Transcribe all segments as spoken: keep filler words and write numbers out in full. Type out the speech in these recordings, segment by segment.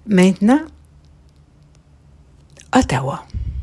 Maintenant, Ottawa.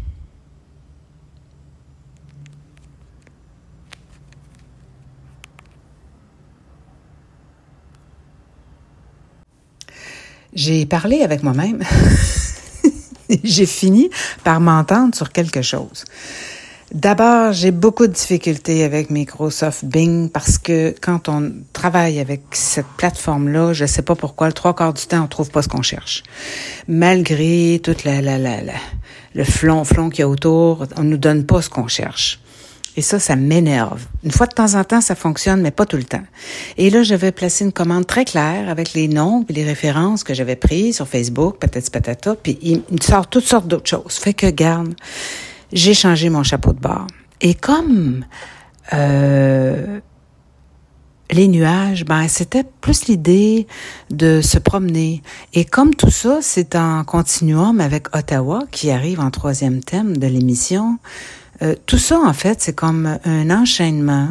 J'ai parlé avec moi-même. J'ai fini par m'entendre sur quelque chose. D'abord, j'ai beaucoup de difficultés avec Microsoft Bing parce que quand on travaille avec cette plateforme-là, je ne sais pas pourquoi, le trois quarts du temps, on ne trouve pas ce qu'on cherche. Malgré tout la, la, la, la, le flonflon qu'il y a autour, on ne nous donne pas ce qu'on cherche. Et ça, ça m'énerve. Une fois de temps en temps, ça fonctionne, mais pas tout le temps. Et là, j'avais placé une commande très claire avec les noms et les références que j'avais prises sur Facebook, patati patata, puis il me sort toutes sortes d'autres choses. Fait que, garde, j'ai changé mon chapeau de bord. Et comme euh, les nuages, ben c'était plus l'idée de se promener. Et comme tout ça, c'est en continuum avec Ottawa, qui arrive en troisième thème de l'émission. Euh, tout ça, en fait, c'est comme un enchaînement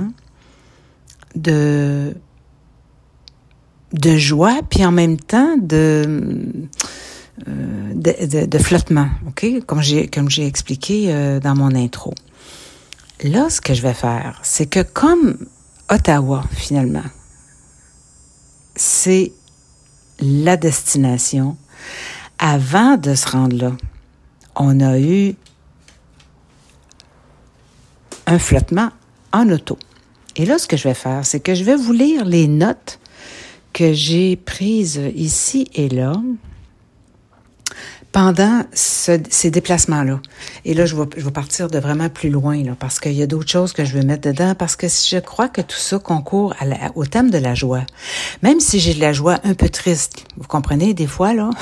de de joie, puis en même temps de euh, de, de, de flottement, ok, comme j'ai comme j'ai expliqué euh, dans mon intro. Là, ce que je vais faire, c'est que comme Ottawa, finalement, c'est la destination. Avant de se rendre là, on a eu un flottement en auto. Et là, ce que je vais faire, c'est que je vais vous lire les notes que j'ai prises ici et là pendant ce, ces déplacements-là. Et là, je vais, je vais partir de vraiment plus loin, là, parce qu'il y a d'autres choses que je veux mettre dedans, parce que je crois que tout ça concourt à la, au thème de la joie. Même si j'ai de la joie un peu triste, vous comprenez, des fois, là...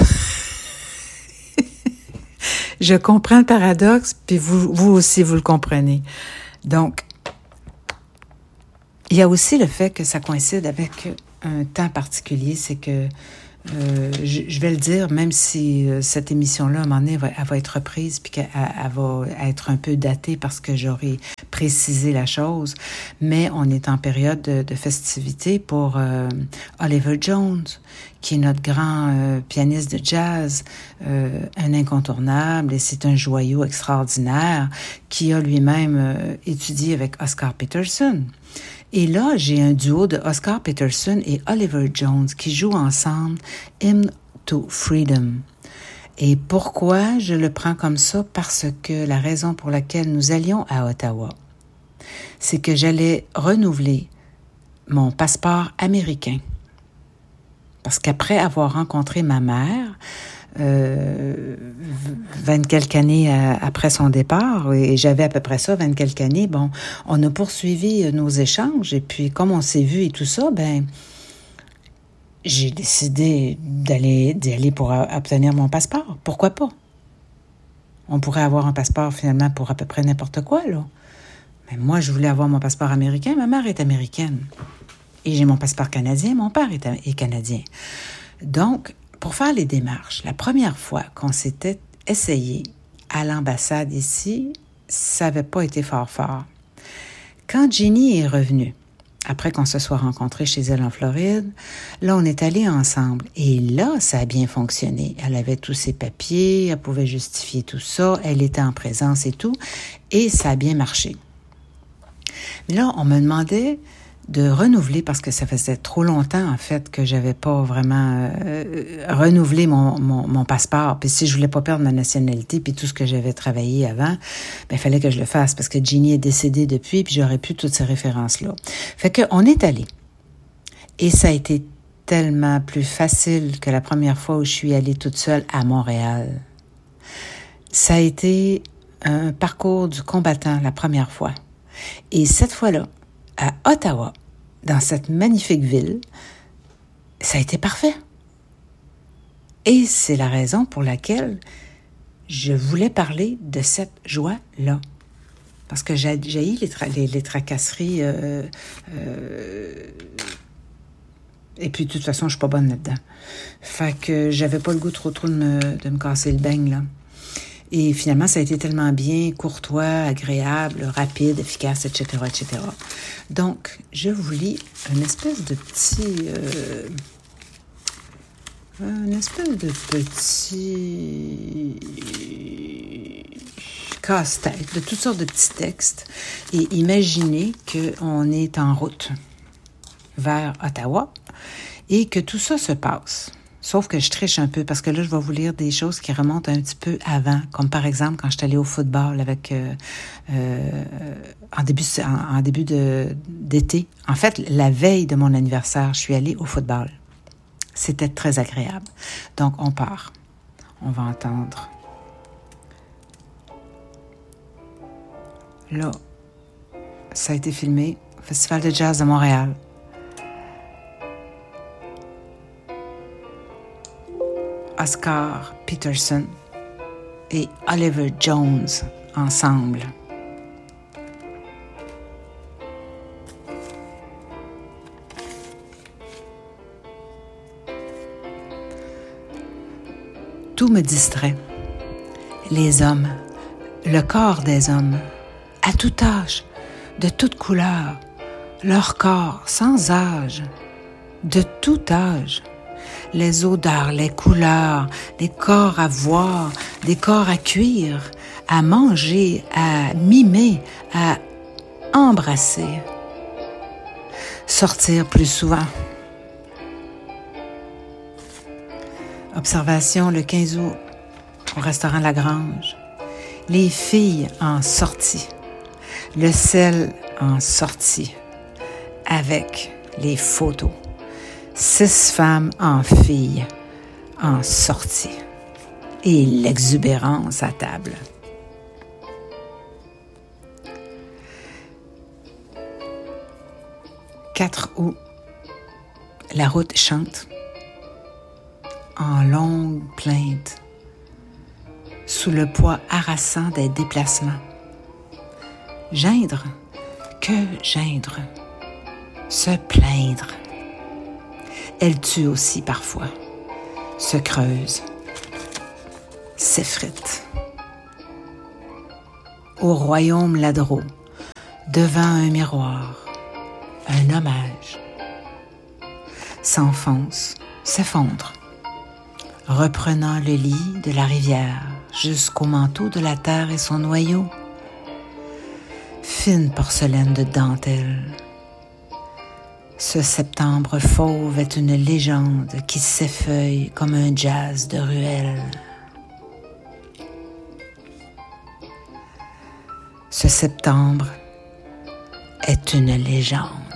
Je comprends le paradoxe, puis vous, vous aussi, vous le comprenez. Donc, il y a aussi le fait que ça coïncide avec un temps particulier, c'est que, euh, je, je vais le dire, même si euh, cette émission-là, à un moment donné, elle va, elle va être reprise, puis qu'elle elle va être un peu datée parce que j'aurai précisé la chose, mais on est en période de, de festivité pour euh, Oliver Jones, qui est notre grand euh, pianiste de jazz, euh, un incontournable, et c'est un joyau extraordinaire qui a lui-même euh, étudié avec Oscar Peterson. Et là, j'ai un duo de Oscar Peterson et Oliver Jones qui jouent ensemble Hymn to Freedom. Et pourquoi je le prends comme ça? Parce que la raison pour laquelle nous allions à Ottawa, c'est que j'allais renouveler mon passeport américain. Parce qu'après avoir rencontré ma mère, euh, vingt quelques années après son départ, et j'avais à peu près ça, vingt quelques années, bon, on a poursuivi nos échanges, et puis comme on s'est vu et tout ça, ben, j'ai décidé d'aller, d'y aller pour obtenir mon passeport. Pourquoi pas? On pourrait avoir un passeport finalement pour à peu près n'importe quoi, là. Mais moi, je voulais avoir mon passeport américain, ma mère est américaine. Et j'ai mon passeport canadien, mon père est, est canadien. Donc, pour faire les démarches, la première fois qu'on s'était essayé à l'ambassade ici, ça n'avait pas été fort fort. Quand Jenny est revenue, après qu'on se soit rencontrés chez elle en Floride, là, on est allés ensemble. Et là, ça a bien fonctionné. Elle avait tous ses papiers, elle pouvait justifier tout ça, elle était en présence et tout, et ça a bien marché. Mais là, on me demandait de renouveler, parce que ça faisait trop longtemps, en fait, que j'avais pas vraiment euh, renouvelé mon, mon, mon passeport. Puis si je voulais pas perdre ma nationalité, puis tout ce que j'avais travaillé avant, ben il fallait que je le fasse, parce que Ginny est décédée depuis, puis j'aurais plus toutes ces références-là. Fait que on est allé. Et ça a été tellement plus facile que la première fois où je suis allée toute seule à Montréal. Ça a été un parcours du combattant la première fois. Et cette fois-là, à Ottawa, dans cette magnifique ville, ça a été parfait. Et c'est la raison pour laquelle je voulais parler de cette joie-là. Parce que j'ai eu les, tra- les, les tracasseries, euh, euh, et puis de toute façon, je suis pas bonne là-dedans. Fait que j'avais pas le goût trop trop de me, de me casser le beigne, là. Et finalement, ça a été tellement bien, courtois, agréable, rapide, efficace, et cetera, et cetera. Donc, je vous lis une espèce de petit... Euh, un espèce de petit casse-tête, de toutes sortes de petits textes. Et imaginez qu'on est en route vers Ottawa et que tout ça se passe. Sauf que je triche un peu parce que là, je vais vous lire des choses qui remontent un petit peu avant. Comme par exemple, quand je suis allée au football avec euh, euh, en début, en, en début de, d'été. En fait, la veille de mon anniversaire, je suis allée au football. C'était très agréable. Donc, on part. On va entendre. Là, ça a été filmé au Festival de jazz de Montréal. Oscar Peterson et Oliver Jones ensemble. Tout me distrait. Les hommes, le corps des hommes, à tout âge, de toute couleur, leur corps sans âge, de tout âge. Les odeurs, les couleurs, des corps à voir, des corps à cuire, à manger, à mimer, à embrasser. Sortir plus souvent. Observation le quinze août au restaurant Lagrange. Les filles en sortie. Le sel en sortie. Avec les photos. Six femmes en filles en sortie. Et l'exubérance à table. quatre août. La route chante. En longues plaintes. Sous le poids harassant des déplacements. Geindre. Que geindre. Se plaindre. Elle tue aussi parfois, se creuse, s'effrite. Au royaume Ladreau, devant un miroir, un hommage, s'enfonce, s'effondre, reprenant le lit de la rivière jusqu'au manteau de la terre et son noyau. Fine porcelaine de dentelle. Ce septembre fauve est une légende qui s'effeuille comme un jazz de ruelle. Ce septembre est une légende.